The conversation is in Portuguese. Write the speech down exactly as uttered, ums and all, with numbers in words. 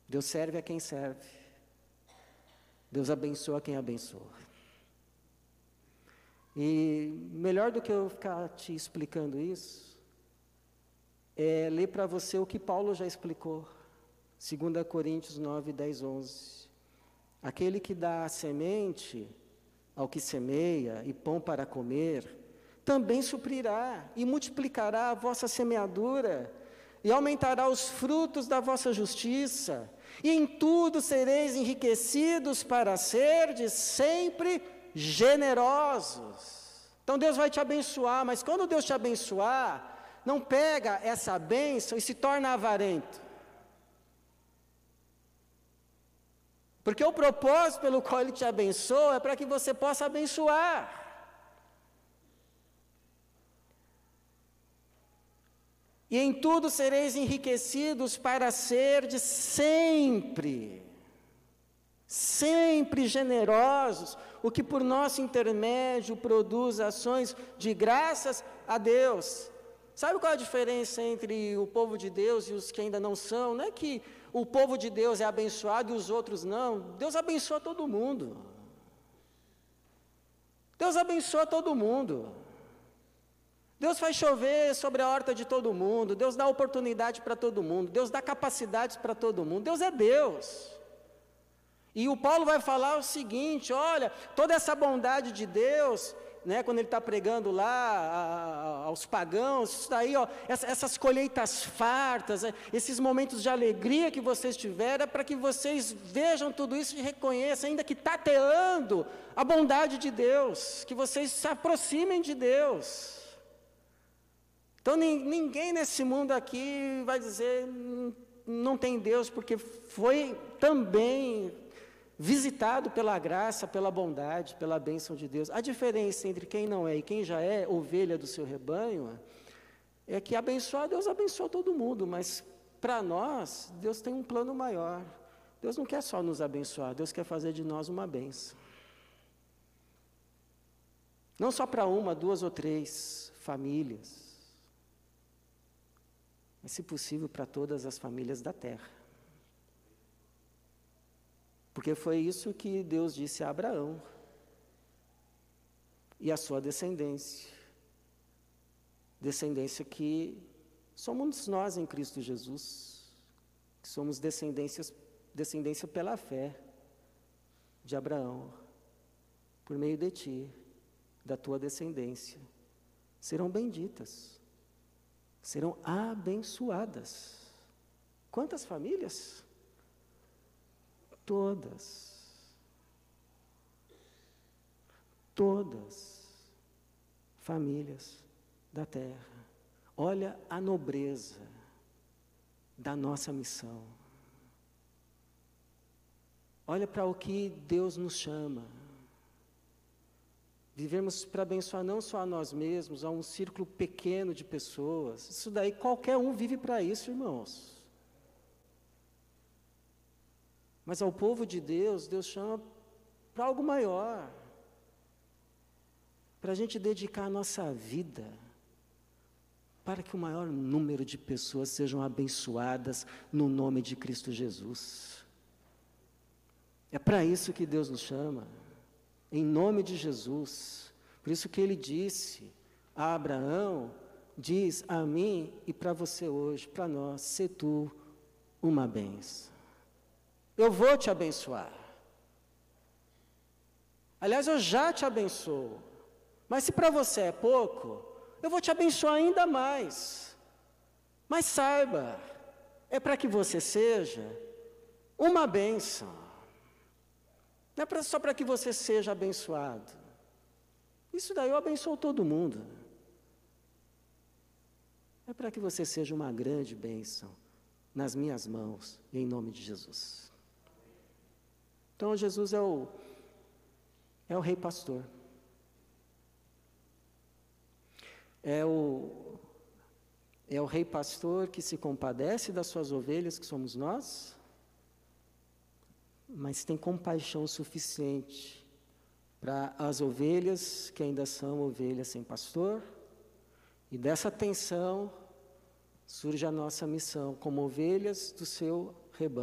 Deus serve a quem serve. Deus abençoa quem abençoa. E melhor do que eu ficar te explicando isso, é ler para você o que Paulo já explicou. dois Coríntios nove, dez, onze. Aquele que dá a semente ao que semeia e pão para comer, também suprirá e multiplicará a vossa semeadura e aumentará os frutos da vossa justiça, e em tudo sereis enriquecidos para serdes sempre generosos. Então Deus vai te abençoar, mas quando Deus te abençoar, não pega essa bênção e se torna avarento. Porque o propósito pelo qual Ele te abençoa é para que você possa abençoar. E em tudo sereis enriquecidos para serdes sempre, sempre generosos, o que por nosso intermédio produz ações de graças a Deus. Sabe qual é a diferença entre o povo de Deus e os que ainda não são? Não é que o povo de Deus é abençoado e os outros não. Deus abençoa todo mundo. Deus abençoa todo mundo. Deus faz chover sobre a horta de todo mundo. Deus dá oportunidade para todo mundo. Deus dá capacidades para todo mundo. Deus é Deus. E o Paulo vai falar o seguinte, olha, toda essa bondade de Deus, né, quando ele está pregando lá a, a, aos pagãos, isso daí, ó, essa, essas colheitas fartas, esses momentos de alegria que vocês tiveram, é para que vocês vejam tudo isso e reconheçam, ainda que tateando, a bondade de Deus, que vocês se aproximem de Deus. Então ninguém nesse mundo aqui vai dizer, não tem Deus, porque foi também visitado pela graça, pela bondade, pela bênção de Deus. A diferença entre quem não é e quem já é ovelha do seu rebanho é que abençoar, Deus abençoa todo mundo, mas para nós, Deus tem um plano maior. Deus não quer só nos abençoar, Deus quer fazer de nós uma bênção. Não só para uma, duas ou três famílias, mas, se possível, para todas as famílias da terra. Porque foi isso que Deus disse a Abraão e a sua descendência. Descendência que somos nós em Cristo Jesus, que somos descendências, descendência pela fé de Abraão. Por meio de ti, da tua descendência, serão benditas, serão abençoadas. Quantas famílias? Todas. Todas. Famílias da terra. Olha a nobreza da nossa missão. Olha para o que Deus nos chama. Vivemos para abençoar não só a nós mesmos, a um círculo pequeno de pessoas. Isso daí, qualquer um vive para isso, irmãos. Mas ao povo de Deus, Deus chama para algo maior. Para a gente dedicar a nossa vida para que o maior número de pessoas sejam abençoadas no nome de Cristo Jesus. É para isso que Deus nos chama. Em nome de Jesus. Por isso que Ele disse a Abraão, diz a mim e para você hoje, para nós, sê tu uma bênção. Eu vou te abençoar. Aliás, eu já te abençoo. Mas se para você é pouco, eu vou te abençoar ainda mais. Mas saiba, é para que você seja uma bênção. Não é só para que você seja abençoado. Isso daí eu abençoo todo mundo. É para que você seja uma grande bênção nas minhas mãos, em nome de Jesus. Então Jesus é o, é o Rei Pastor. É o, é o Rei Pastor que se compadece das suas ovelhas, que somos nós, mas tem compaixão suficiente para as ovelhas que ainda são ovelhas sem pastor, e dessa tensão surge a nossa missão como ovelhas do seu rebanho.